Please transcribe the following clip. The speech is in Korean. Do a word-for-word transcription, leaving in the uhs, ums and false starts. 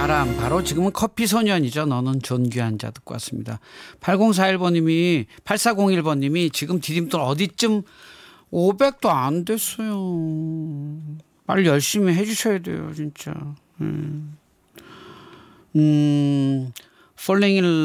바람 바로 지금은 커피 소년이죠. 너는 존귀한 자 듣고 왔습니다. 팔공사일 번님이 팔사공일 번님이 지금 디딤돌 어디쯤 오백도 안 됐어요. 빨리 열심히 해주셔야 돼요 진짜. 음, 음 Falling in